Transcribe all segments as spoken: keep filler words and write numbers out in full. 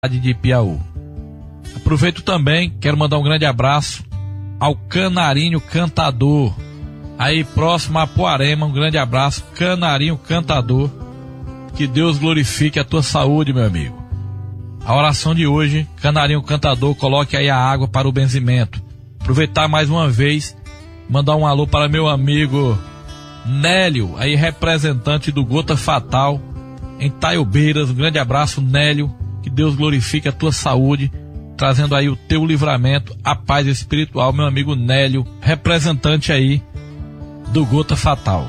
de Piauí. Aproveito também, quero mandar um grande abraço ao Canarinho Cantador, aí próximo a Poarema. Um grande abraço, Canarinho Cantador. Que Deus glorifique a tua saúde, meu amigo. A oração de hoje, Canarinho Cantador, coloque aí a água para o benzimento. Aproveitar mais uma vez, mandar um alô para meu amigo Nélio, aí representante do Gota Fatal em Taiobeiras. Um grande abraço, Nélio. Que Deus glorifique a tua saúde, trazendo aí o teu livramento, a paz espiritual, meu amigo Nélio, representante aí do Gota Fatal.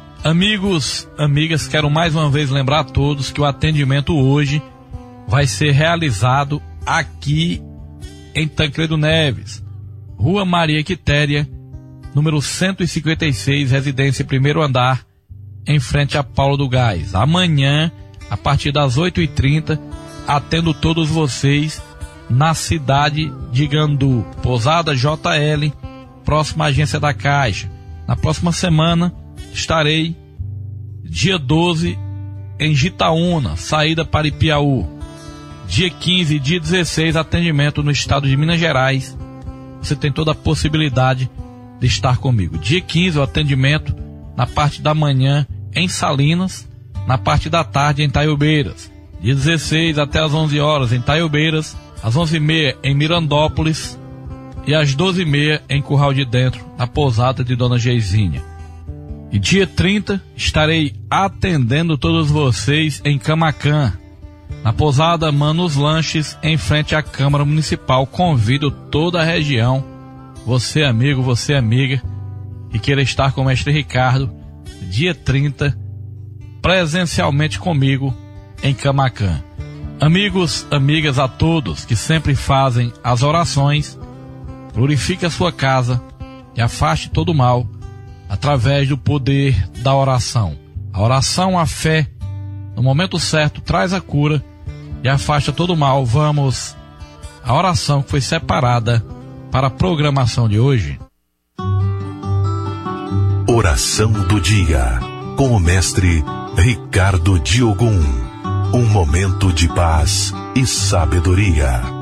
Amigos, amigas, quero mais uma vez lembrar a todos que o atendimento hoje vai ser realizado aqui em Tancredo Neves, Rua Maria Quitéria, número cento e cinquenta e seis, residência primeiro andar, em frente a Paulo do Gás. Amanhã, a partir das oito e trinta, atendo todos vocês na cidade de Gandu, Pousada J L, próxima à agência da Caixa. Na próxima semana estarei dia doze em Jitaúna, saída para Ipiaú. Dia quinze e dia dezesseis, atendimento no estado de Minas Gerais. Você tem toda a possibilidade de estar comigo. Dia quinze, o atendimento na parte da manhã em Salinas, na parte da tarde em Taiobeiras. Dia dezesseis até às onze horas em Taiobeiras, às onze e meia em Mirandópolis e às doze e meia em Curral de Dentro, na pousada de Dona Geizinha. E dia trinta estarei atendendo todos vocês em Camaquã, na pousada Manos Lanches, em frente à Câmara Municipal. Convido toda a região, você amigo, você amiga, que queira estar com o mestre Ricardo, dia trinta, presencialmente comigo em Camaquã. Amigos, amigas, a todos que sempre fazem as orações, glorifique a sua casa e afaste todo o mal através do poder da oração. A oração, a fé, no momento certo, traz a cura e afasta todo o mal. Vamos à oração que foi separada para a programação de hoje. Oração do dia, com o mestre Ricardo Diogum. Um momento de paz e sabedoria.